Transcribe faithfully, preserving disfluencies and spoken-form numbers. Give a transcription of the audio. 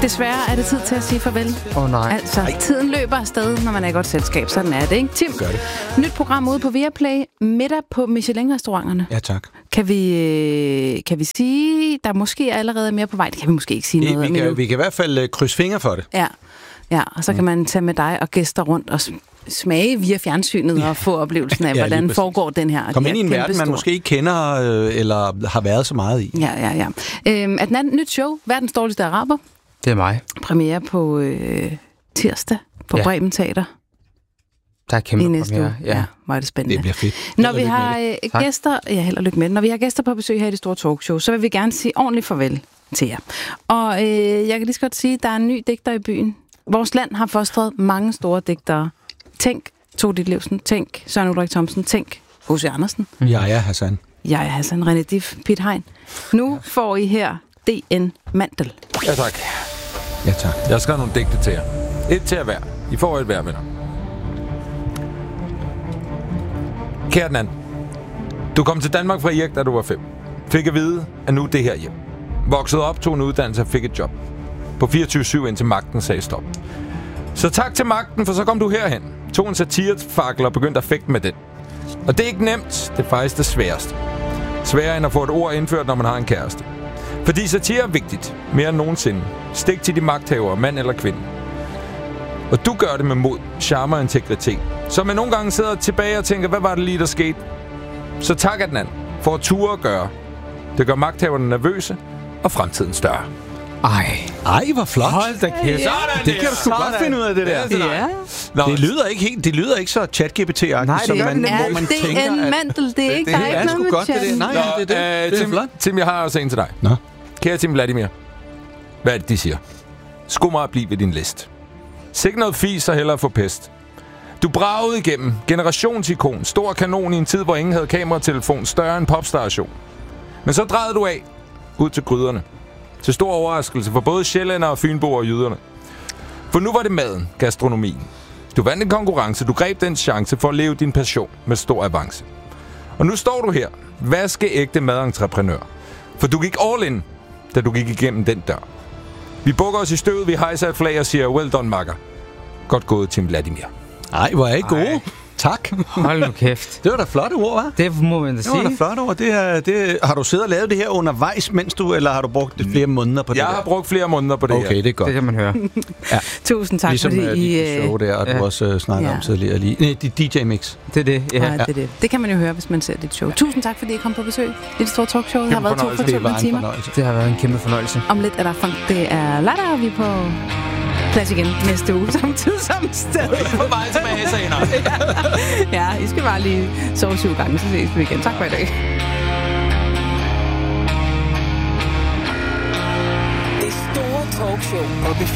Desværre er det tid til at sige farvel. Åh oh, nej. Altså, Ej. tiden løber afsted, når man er i godt selskab. Sådan er det, ikke? Tim, gør det. Nyt program ude på Viaplay. Middag på Michelin-restauranterne. Ja, tak. Kan vi, kan vi sige, der måske er allerede mere på vej? Det kan vi måske ikke sige I, noget vi, om. kan, vi kan i hvert fald krydse fingre for det. Ja, ja, og så mm. kan man tage med dig og gæster rundt og smage via fjernsynet ja. og få oplevelsen af, ja, hvordan foregår den her. Kom ind i en verden, man måske ikke kender øh, eller har været så meget i. Ja, ja, ja. Øhm, at den anden nyt show, Verdens dårligste araber. Det er mig. Premiere på øh, tirsdag på ja. Bremen Teater. Der er kæmpe premiere. Ja, ja, var det spændende. Det bliver fedt. Når vi har øh, gæster, ja, held og lykke med det. Når vi har gæster på besøg her i det store talkshow, så vil vi gerne sige ordentligt farvel til jer. Og øh, jeg kan lige så godt sige, at der er en ny digter i byen. Vores land har fostret mange store digtere. Tænk Tove Ditlevsen, tænk Søren Ulrik Thomsen, tænk H C Andersen. Ja, ja, Hassan. Ja, ja, Hassan, René Dif, Piet Hein. Nu får I her D N Mandel. Ja, tak. Ja, tak. Jeg skal have nogle digte til jer. Et til at hver. I får et hver, venner. Kære den anden. Du kom til Danmark fra Erik, da du var fem. Fik at vide, at nu er det her hjem. Voksede op, tog en uddannelse og fik et job. På fireogtyve syv indtil magten sagde stop. Så tak til magten, for så kom du herhen. Tog en satirefakkel og begyndte at fægte med den. Og det er ikke nemt, det er faktisk det sværeste. Sværere end at få et ord indført, når man har en kæreste. Fordi satire er vigtigt, mere end nogensinde. Stik til de magthavere, mand eller kvinde. Og du gør det med mod, charme og integritet. Så man nogle gange sidder tilbage og tænker, hvad var det lige, der skete? Så tak af den anden, for at ture at gøre. Det gør magthaverne nervøse og fremtiden større. Ej. Ej, hvor flot. Hold da kæft. Ja. Det kan du sgu godt finde ud af, det der. Ja. Nå, det lyder ikke helt, det lyder ikke så ChatGPT-agtigt, Nej, det som gør man, det hvor Ja, man det tænker, er en at... mandel, det er ikke, det, der er det ikke er noget sgu med godt, det der. chatten. Nej, Nå, det er det. øh, Det er Tim, flot. Tim, jeg har også en til dig. Nå. Kære Tim Vladimir. Hvad er det, de siger? Skummer at blive ved din list. Sikke noget fis og hellere få pest. Du bragede igennem. Generationsikon. Stor kanon i en tid, hvor ingen havde kameratelefon. Større end popstation. Men så drejede du af. Ud til gryderne. Til stor overraskelse for både sjællænder og fynboer og jyderne. For nu var det maden, gastronomien. Du vandt en konkurrence. Du greb den chance for at leve din passion med stor avance. Og nu står du her. Vaskeægte madentreprenør. For du gik all in, da du gik igennem den dør. Vi bukker os i støvet, vi hejser et flag og siger, well done, makker. Godt gået, Tim Vladimir. Ej, hvor er I gode. Tak. Hold nu kæft. Det var da flotte ord, hva'? Det må man da Det var da sige. flotte ord. Det er, det, har du siddet og lavet det her undervejs, mens du, eller har du brugt det flere måneder på det Jeg der? har brugt flere måneder på det Okay, her. det er godt. Det kan man høre. Ja. Tusind tak, Ligesom fordi uh, I... dit show der, og ja. du også uh, snakkede Ja. om tidligere lige. Nej, dit D J-mix. Det er det, ja. Ja, det, er det. det kan man jo høre, hvis man ser dit show. Tusind tak, fordi I kom på besøg. Det store talkshow. Det har været to fornøjelse. Det var fortællende en timer. fornøjelse. Det har været en kæmpe fornøjelse. Om lidt er der funk. Det er lørdag, og vi er på plads igen næste uge. Samtidig som sted. På vej tilbage senere. Ja, I skal bare lige sove syv gange, så ses vi igen. Tak for i dag. Det store talkshow.